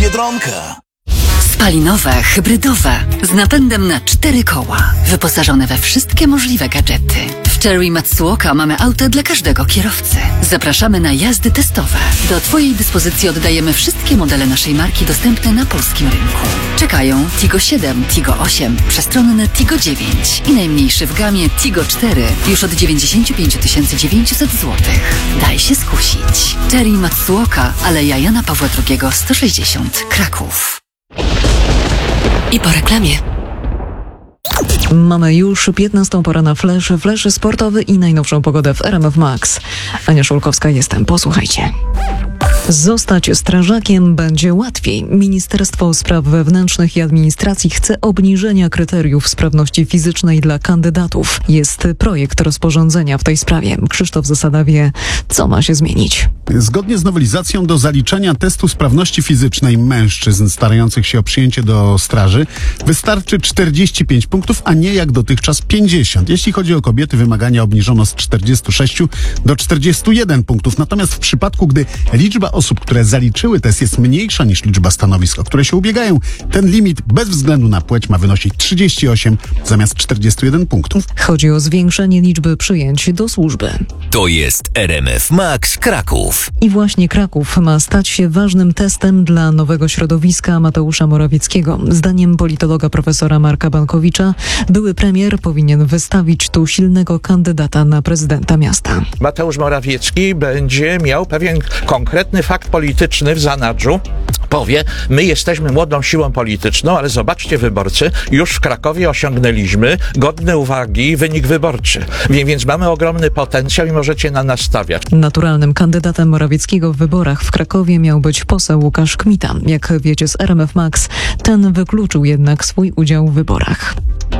Biedronka. Spalinowe, hybrydowe, z napędem na 4 koła, wyposażone we wszystkie możliwe gadżety. W Chery Matsuoka mamy auto dla każdego kierowcy. Zapraszamy na jazdy testowe. Do Twojej dyspozycji oddajemy wszystkie modele naszej marki dostępne na polskim rynku. Czekają Tigo 7, Tigo 8, przestronny Tigo 9 i najmniejszy w gamie Tigo 4 już od 95 900 zł. Daj się skusić. Chery Matsuoka, Aleja Jana Pawła II 160, Kraków. I po reklamie. Mamy już 15. Pora na flash sportowy i najnowszą pogodę w RMF Max. Ania Szulkowska jestem, posłuchajcie. Zostać strażakiem będzie łatwiej. Ministerstwo Spraw Wewnętrznych i Administracji chce obniżenia kryteriów sprawności fizycznej dla kandydatów. Jest projekt rozporządzenia w tej sprawie. Krzysztof Zasada wie, co ma się zmienić. Zgodnie z nowelizacją do zaliczenia testu sprawności fizycznej mężczyzn starających się o przyjęcie do straży wystarczy 45 punktów, a nie jak dotychczas 50. Jeśli chodzi o kobiety, wymagania obniżono z 46 do 41 punktów. Natomiast w przypadku, gdy liczba osób, które zaliczyły test, jest mniejsza niż liczba stanowisk, o które się ubiegają, ten limit bez względu na płeć ma wynosić 38 zamiast 41 punktów. Chodzi o zwiększenie liczby przyjęć do służby. To jest RMF Max Kraków. I właśnie Kraków ma stać się ważnym testem dla nowego środowiska Mateusza Morawieckiego. Zdaniem politologa profesora Marka Bankowicza były premier powinien wystawić tu silnego kandydata na prezydenta miasta. Mateusz Morawiecki będzie miał pewien konkretny fakt polityczny w zanadrzu. Powie, my jesteśmy młodą siłą polityczną, ale zobaczcie wyborcy, już w Krakowie osiągnęliśmy godny uwagi wynik wyborczy. Więc mamy ogromny potencjał i możecie na nas stawiać. Naturalnym kandydatem Morawieckiego w wyborach w Krakowie miał być poseł Łukasz Kmita. Jak wiecie z RMF Max, ten wykluczył jednak swój udział w wyborach.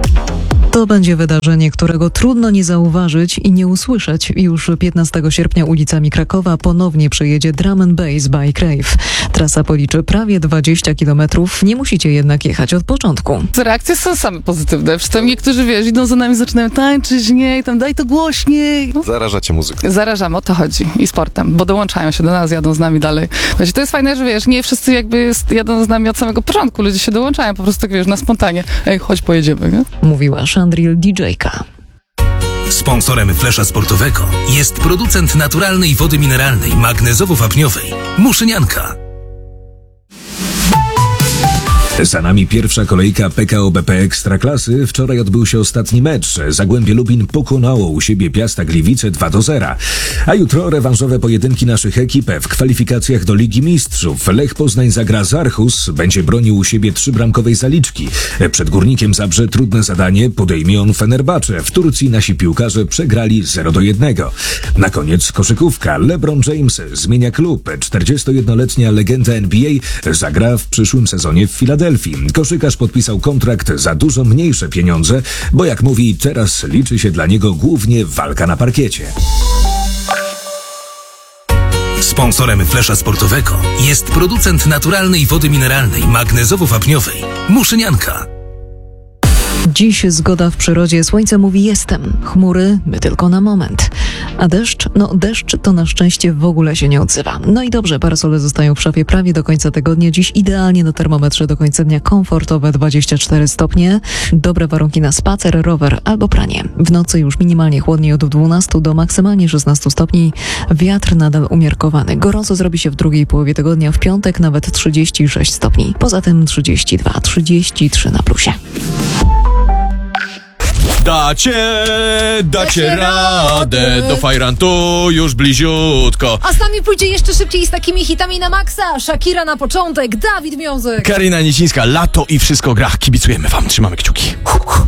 To będzie wydarzenie, którego trudno nie zauważyć i nie usłyszeć. Już 15 sierpnia ulicami Krakowa ponownie przejedzie Drum & Bass by Crave. Trasa policzy prawie 20 km. Nie musicie jednak jechać od początku. Reakcje są same pozytywne. Przy tym niektórzy, idą za nami, zaczynają tańczyć, nie, tam daj to głośniej. No. Zarażacie muzyką. Zarażamy, o to chodzi. I sportem, bo dołączają się do nas, jadą z nami dalej. Wiecie, to jest fajne, że nie wszyscy jadą z nami od samego początku. Ludzie się dołączają po prostu tak, na spontanie. Ej, chodź, pojedziemy, nie? Mówiła Chandril DJ-ka. Sponsorem Flesza Sportowego jest producent naturalnej wody mineralnej magnezowo-wapniowej Muszynianka. Za nami pierwsza kolejka PKO BP Ekstraklasy. Wczoraj odbył się ostatni mecz. Zagłębie Lubin pokonało u siebie Piasta Gliwice 2-0. A jutro rewanżowe pojedynki naszych ekip w kwalifikacjach do Ligi Mistrzów. Lech Poznań zagra z Aarhus, będzie bronił u siebie 3-bramkowej zaliczki. Przed Górnikiem Zabrze trudne zadanie podejmie on Fenerbahce. W Turcji nasi piłkarze przegrali 0-1. Na koniec koszykówka. LeBron James zmienia klub. 41-letnia legenda NBA zagra w przyszłym sezonie w Filadelfii. Koszykarz podpisał kontrakt za dużo mniejsze pieniądze, bo jak mówi, teraz liczy się dla niego głównie walka na parkiecie. Sponsorem Flesza Sportowego jest producent naturalnej wody mineralnej magnezowo-wapniowej Muszynianka. Dziś zgoda w przyrodzie, słońce mówi jestem, chmury my tylko na moment. A deszcz? No deszcz to na szczęście w ogóle się nie odzywa. No i dobrze, parasole zostają w szafie prawie do końca tygodnia. Dziś idealnie na termometrze do końca dnia komfortowe 24 stopnie. Dobre warunki na spacer, rower albo pranie. W nocy już minimalnie chłodniej od 12 do maksymalnie 16 stopni. Wiatr nadal umiarkowany. Gorąco zrobi się w drugiej połowie tygodnia, w piątek nawet 36 stopni. Poza tym 32, 33 na plusie. Dacie radę, do Fajrantu już bliziutko. A z nami pójdzie jeszcze szybciej z takimi hitami na maksa. Shakira na początek, Dawid Miązek, Karina Nicińska, lato i wszystko gra. Kibicujemy wam, trzymamy kciuki.